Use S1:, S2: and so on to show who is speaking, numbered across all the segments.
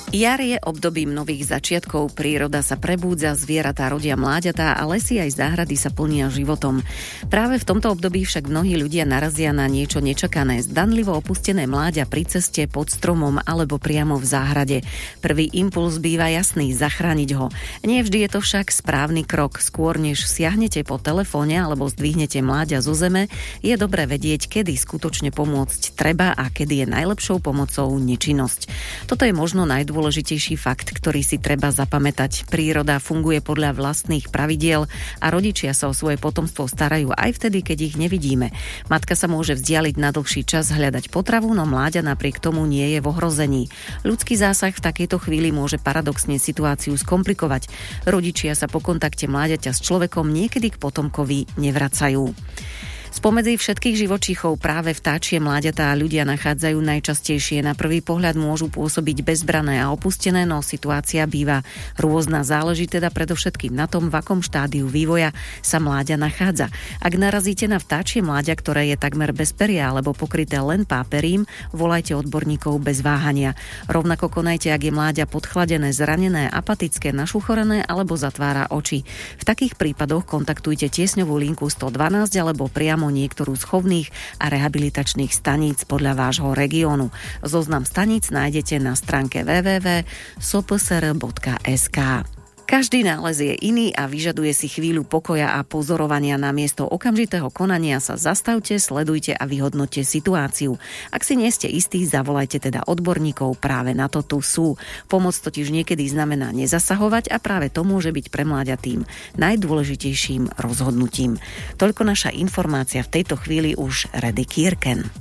S1: Jar je obdobím nových začiatkov, príroda sa prebúdza, zvieratá rodia mláďatá a lesy aj záhrady sa plnia životom. Práve v tomto období však mnohí ľudia narazia na niečo nečakané, zdanlivo opustené mláďa pri ceste, pod stromom alebo priamo v záhrade. Prvý impuls býva jasný, zachrániť ho. Nie vždy je to však správny krok. Skôr než siahnete po telefóne alebo zdvihnete mláďa zo zeme, je dobre vedieť, kedy skutočne pomôcť treba a kedy je najlepšou pomocou nečinnosť. Toto je možno najdôležitejší fakt, ktorý si treba zapamätať. Príroda funguje podľa vlastných pravidiel a rodičia sa o svoje potomstvo starajú aj vtedy, keď ich nevidíme. Matka sa môže vzdialiť na dlhší čas hľadať potravu, no mláďa napriek tomu nie je v ohrození. Ľudský zásah v takejto chvíli môže paradoxne situáciu skomplikovať. Rodičia sa po kontakte mláďaťa s človekom niekedy k potomkovi nevracajú. Spomedzi všetkých živočíchov práve vtáčie mláďatá a ľudia nachádzajú najčastejšie. Na prvý pohľad môžu pôsobiť bezbrané a opustené, no situácia býva rôzna. Záleží teda predovšetkým na tom, v akom štádiu vývoja sa mláďa nachádza. Ak narazíte na vtáčie mláďa, ktoré je takmer bez peria alebo pokryté len páperím, volajte odborníkov bez váhania. Rovnako konajte, ak je mláďa podchladené, zranené, apatické, našuchorené alebo zatvára oči. V takých prípadoch kontaktujte tiesňovú linku 112 alebo priamo niektorú z chovných a rehabilitačných staníc podľa vášho regiónu. Zoznam staníc nájdete na stránke www.sopsr.sk. Každý nález je iný a vyžaduje si chvíľu pokoja a pozorovania. Namiesto okamžitého konania sa zastavte, sledujte a vyhodnoťte situáciu. Ak si nie ste istí, zavolajte teda odborníkov, práve na to tu sú. Pomoc totiž niekedy znamená nezasahovať a práve to môže byť pre mláďatým najdôležitejším rozhodnutím. Toľko naša informácia v tejto chvíli už Redy Kierken.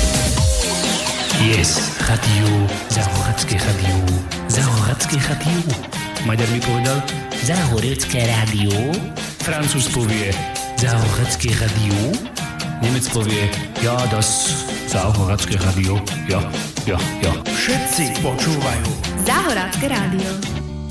S2: Yes, chatiú, Záhoracké chatiú, Záhoracké chatiú. Maďar mi povedal Záhoracké rádio. Francúz povie Záhoracké rádio. Nemec povie ja, das Záhoracké rádio. Ja.
S3: Všetci počúvajú
S4: Záhoracké rádio.